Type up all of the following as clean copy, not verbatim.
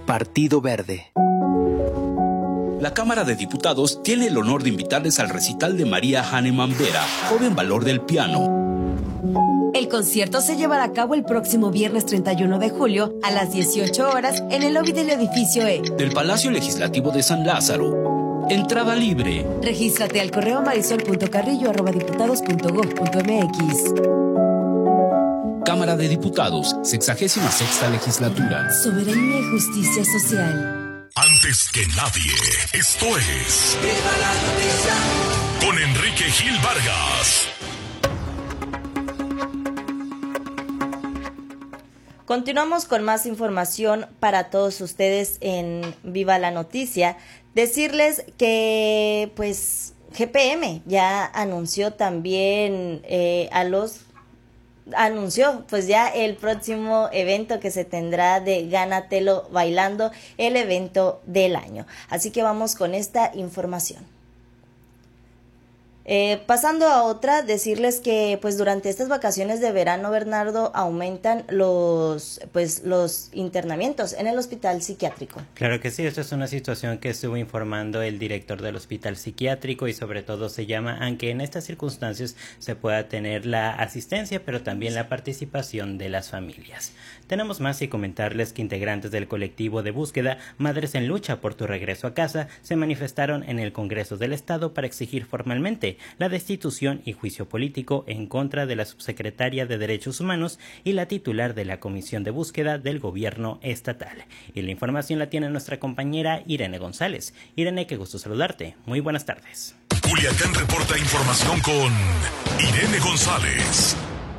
Partido Verde. La Cámara de Diputados tiene el honor de invitarles al recital de María Hahnemann Vera, Joven Valor del Piano. El concierto se llevará a cabo el próximo viernes 31 de julio a las 18 horas en el lobby del edificio E del Palacio Legislativo de San Lázaro. Entrada libre. Regístrate al correo marisol.carrillo@diputados.gov.mx. Cámara de Diputados, 66ª Legislatura. Soberanía y justicia social. Antes que nadie, esto es ¡Viva la noticia! Con Enrique Gil Vargas. Continuamos con más información para todos ustedes en Viva la Noticia. Decirles que pues GPM ya anunció también anunció pues ya el próximo evento que se tendrá de Gánatelo Bailando, el evento del año. Así que vamos con esta información. Pasando a otra, decirles que pues durante estas vacaciones de verano, Bernardo, aumentan los internamientos en el hospital psiquiátrico. Claro que sí, esta es una situación que estuvo informando el director del hospital psiquiátrico y sobre todo se llama a que en estas circunstancias se pueda tener la asistencia pero también la participación de las familias. Tenemos más y comentarles que integrantes del colectivo de búsqueda Madres en Lucha por tu Regreso a Casa se manifestaron en el Congreso del Estado para exigir formalmente la destitución y juicio político en contra de la subsecretaria de Derechos Humanos y la titular de la Comisión de Búsqueda del Gobierno Estatal. Y la información la tiene nuestra compañera Irene González. Irene, qué gusto saludarte. Muy buenas tardes. Culiacán reporta información con Irene González.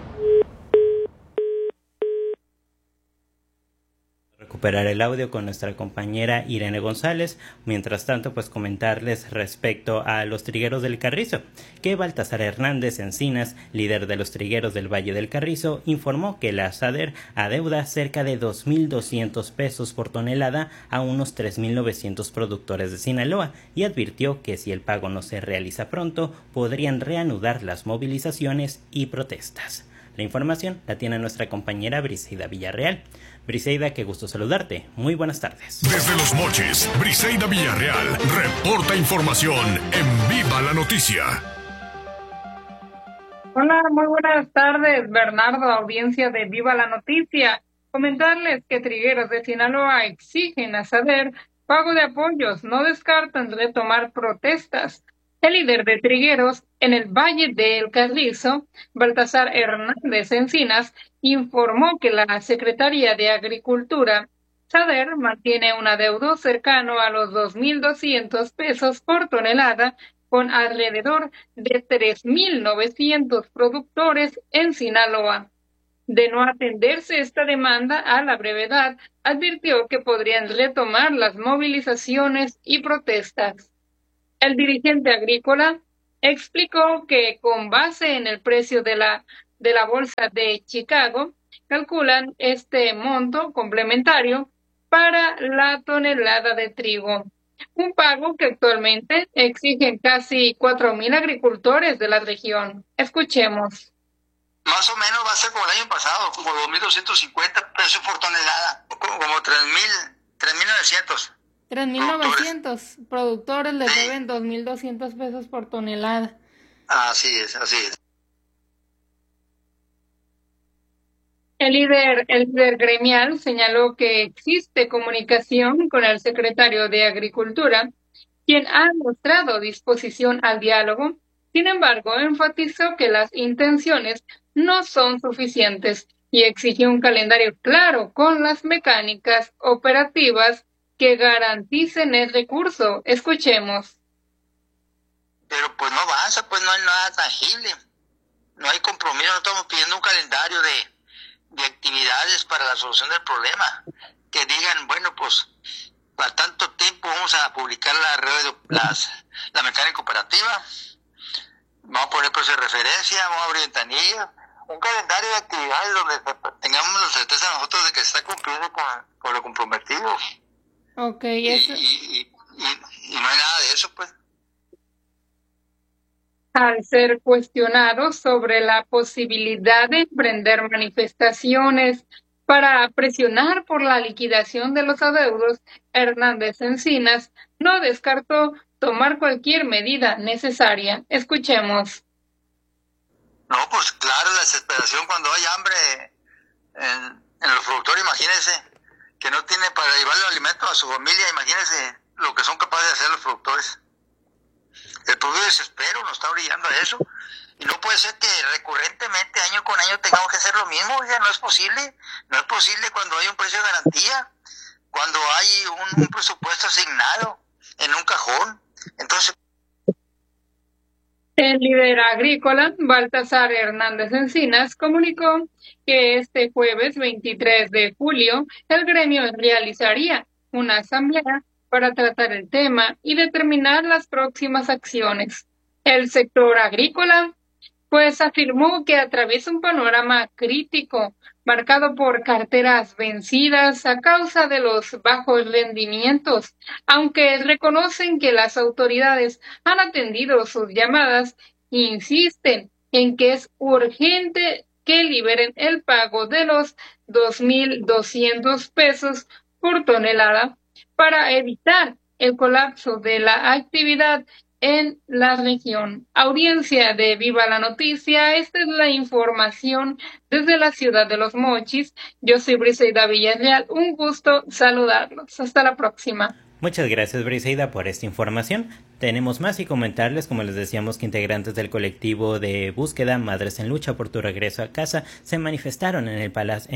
Recuperar el audio con nuestra compañera Irene González. Mientras tanto, pues comentarles respecto a los trigueros del Carrizo, que Baltasar Hernández Encinas, líder de los trigueros del Valle del Carrizo, informó que la SADER adeuda cerca de 2.200 pesos por tonelada a unos 3.900 productores de Sinaloa y advirtió que si el pago no se realiza pronto, podrían reanudar las movilizaciones y protestas. La información la tiene nuestra compañera Briseida Villarreal. Briseida, qué gusto saludarte. Muy buenas tardes. Desde Los Mochis, Briseida Villarreal reporta información en Viva la Noticia. Hola, muy buenas tardes, Bernardo, audiencia de Viva la Noticia. Comentarles que trigueros de Sinaloa exigen a SADER pago de apoyos, no descartan retomar protestas. El líder de trigueros en el Valle del Carrizo, Baltasar Hernández Encinas, informó que la Secretaría de Agricultura, SADER, mantiene un adeudo cercano a los 2.200 pesos por tonelada con alrededor de 3.900 productores en Sinaloa. De no atenderse esta demanda a la brevedad, advirtió que podrían retomar las movilizaciones y protestas. El dirigente agrícola explicó que con base en el precio de la bolsa de Chicago, calculan este monto complementario para la tonelada de trigo, un pago que actualmente exigen casi 4.000 agricultores de la región. Escuchemos. Más o menos va a ser como el año pasado, como 2.250 pesos por tonelada, como 3.900. 3.900 productores les deben 2.200 pesos por tonelada. Así es, así es. El líder gremial señaló que existe comunicación con el secretario de Agricultura, quien ha mostrado disposición al diálogo. Sin embargo, enfatizó que las intenciones no son suficientes y exigió un calendario claro con las mecánicas operativas que garanticen el recurso. Escuchemos. Pero pues no avanza, pues no hay nada tangible, no hay compromiso, no estamos pidiendo un calendario de actividades para la solución del problema, que digan, bueno, pues para tanto tiempo vamos a publicar la mecánica operativa, vamos a poner precios de referencia, vamos a abrir ventanillas, un calendario de actividades donde tengamos la certeza nosotros de que se está cumpliendo con lo comprometido. Okay, y no hay nada de eso, pues. Al ser cuestionado sobre la posibilidad de emprender manifestaciones Para presionar por la liquidación de los adeudos, Hernández Encinas no descartó tomar cualquier medida necesaria. Escuchemos. No, pues claro, la desesperación cuando hay hambre en los productores, imagínense, que no tiene para llevarle alimento a su familia, imagínense lo que son capaces de hacer los productores. El propio desespero nos está brillando a eso. Y no puede ser que recurrentemente, año con año, tengamos que hacer lo mismo. O sea, no es posible. No es posible cuando hay un precio de garantía, cuando hay un presupuesto asignado en un cajón. Entonces, el líder agrícola, Baltasar Hernández Encinas, comunicó que este jueves 23 de julio el gremio realizaría una asamblea para tratar el tema y determinar las próximas acciones. El sector agrícola pues afirmó que atraviesa un panorama crítico, marcado por carteras vencidas a causa de los bajos rendimientos, aunque reconocen que las autoridades han atendido sus llamadas, insisten en que es urgente que liberen el pago de los 2.200 pesos por tonelada para evitar el colapso de la actividad en la región. Audiencia de Viva la Noticia, esta es la información desde la ciudad de Los Mochis. Yo soy Briseida Villarreal, un gusto saludarlos. Hasta la próxima. Muchas gracias, Briseida, por esta información. Tenemos más y comentarles, como les decíamos, que integrantes del colectivo de búsqueda Madres en Lucha por tu Regreso a Casa se manifestaron en el Palacio